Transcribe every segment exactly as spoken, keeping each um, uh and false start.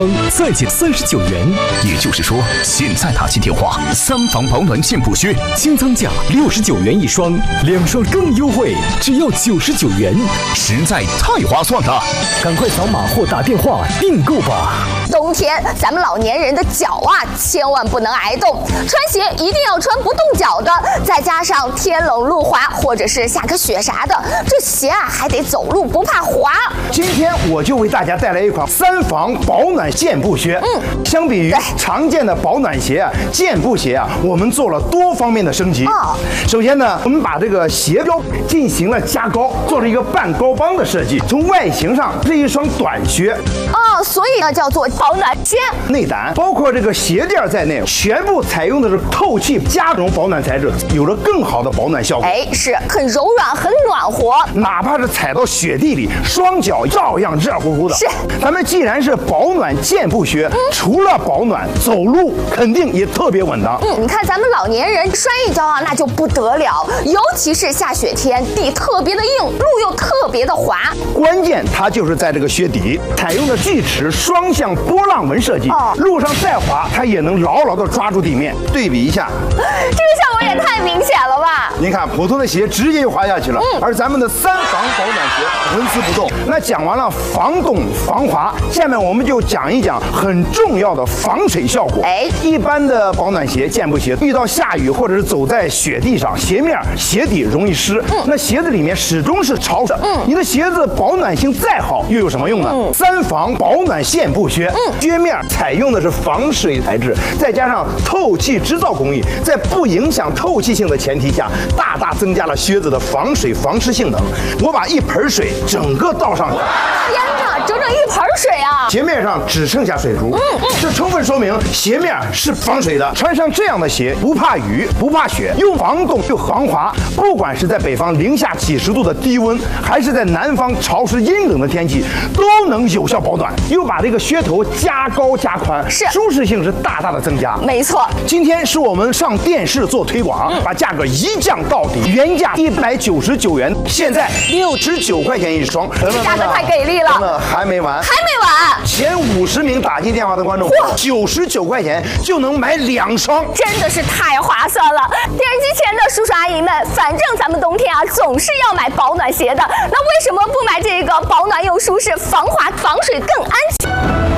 再减三十九元，也就是说，现在打进电话，三防保暖健步靴清仓价六十九元一双，两双更优惠，只要九十九元，实在太划算了！赶快扫码或打电话订购吧。 冬天咱们老年人的脚啊，千万不能挨冻，穿鞋一定要穿不冻脚的，再加上天冷路滑或者是下个雪啥的，这鞋啊还得走路不怕滑。 今天我就为大家带来一款三防保暖健步靴。嗯，相比于常见的保暖鞋啊，健步鞋啊，我们做了多方面的升级。哦，首先呢，我们把这个鞋标进行了加高，做了一个半高帮的设计。从外形上是一双短靴。 哦，所以呢叫做保暖靴。 内胆包括这个鞋垫在内，全部采用的是透气加绒保暖材质，有着更好的保暖效果。 哎，是很柔软，很暖和， 哪怕是踩到雪地里，双脚照样热乎乎的。 是， 咱们既然是保暖健步靴，嗯、除了保暖，走路肯定也特别稳当。 嗯，你看咱们老年人摔一跤啊，那就不得了，尤其是下雪天，地特别的硬，路又特别的滑。 关键它就是在这个靴底采用的锯齿双向波浪纹设计，哦、路上再滑，它也能牢牢地抓住地面。对比一下， 这个效果也太明显了吧？ 您看，普通的鞋直接就滑下去了，嗯、而咱们的三防保暖鞋纹丝不动。那讲完了防冻防滑，下面我们就讲一讲很重要的防水效果。哎，一般的保暖鞋、健步鞋遇到下雨或者是走在雪地上，鞋面、鞋底容易湿，嗯、那鞋子里面始终是潮的。嗯，你的鞋子保暖性再好，又有什么用呢？嗯、三防保暖健步靴，嗯、靴面采用的是防水材质，再加上透气织造工艺，在不影响透气性的前提下，大大增加了靴子的防水防湿性能。我把一盆水整个倒上去， 天哪，整整一盆水啊！ 鞋面上只剩下水珠，嗯嗯，这充分说明鞋面是防水的。穿上这样的鞋，不怕雨，不怕雪，又防冻又防滑。不管是在北方零下几十度的低温，还是在南方潮湿阴冷的天气，都能有效保暖。又把这个靴头加高加宽， 是舒适性是大大的增加。 没错， 今天是我们上电视做推广，嗯、把价格一降到底，原价一百九十九元，现在六十九块钱一双， 这价格太给力了。 真的还没完， 还没完， 前五十名打进电话的观众，九十九块钱就能买两双， 真的是太划算了。电视机前的叔叔阿姨们，反正咱们冬天啊总是要买保暖鞋的，那为什么不买这个保暖又舒适、防滑防水更安全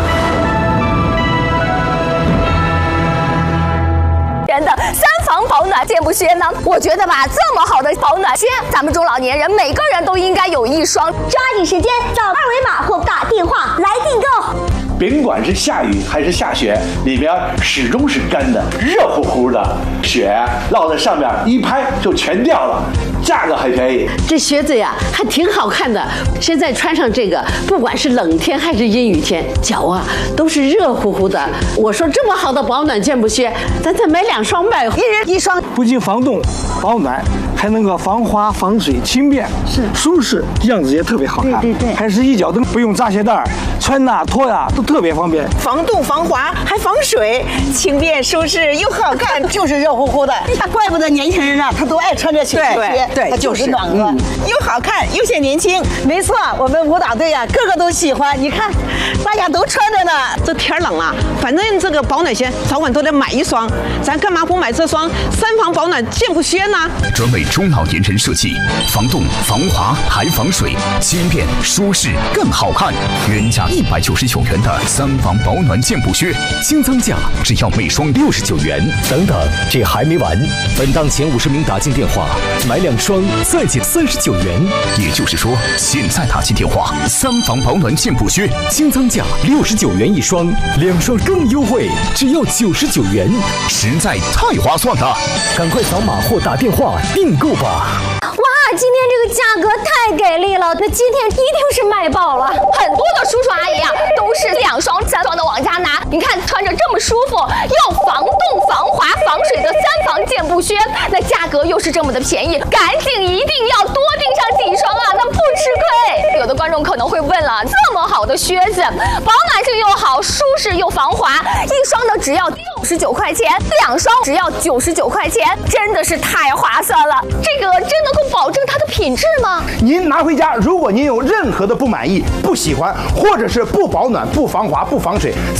的三防保暖健步靴呢？我觉得吧，这么好的保暖靴，咱们中老年人每个人都应该有一双。 抓紧时间扫二维码或打电话来订购。 甭管是下雨还是下雪，里边始终是干的，热乎乎的，雪落在上面一拍就全掉了，价格还便宜。 这靴子呀还挺好看的，现在穿上这个，不管是冷天还是阴雨天，脚啊都是热乎乎的。我说这么好的保暖健步靴，咱再买两双呗， 一人一双，不仅防冻保暖，还能够防滑防水，轻便是舒适，样子也特别好看。对对对，还是一脚蹬，不用扎鞋带，穿呐脱呀都特别方便， 防冻防滑还防水，轻便舒适又好看，就是热乎乎的。怪不得年轻人啊，他都爱穿这鞋靴，对，它就是暖和，嗯、又好看又显年轻。没错，我们舞蹈队啊，个个都喜欢。你看，大家都穿着呢。 这天冷了，反正这个保暖鞋早晚都得买一双，咱干嘛不买这双三防保暖健步靴呢？ 专为中老年人设计，防冻防滑还防水，轻便舒适更好看。原价一百九十九元的三防保暖健步靴，清仓价只要每双六十九元。等等，这还没完！本档前五十名打进电话，买两双再减三十九元。也就是说，现在打进电话，三防保暖健步靴清仓价六十九元一双，两双更优惠，只要九十九元，实在太划算了！赶快扫码或打电话订购吧！ 哇，今天这个价格太给力了，那今天一定是卖爆了。很多的叔叔阿姨啊，都是两双、三双的往家拿。你看，穿着这么舒服，又防冻、防滑、防水的三防健步靴，那价格又是这么的便宜，赶紧一定要多订上几双啊，那不吃亏。有的观众可能会问了，这么好的靴子，保暖性又好，舒适又防滑，一双呢只要六十九块钱，两双只要九十九块钱，真的是太划算了。这个真能够保证它的品质吗？ 您拿回家，如果您有任何的不满意、不喜欢，或者是不保暖、不防滑、不防水，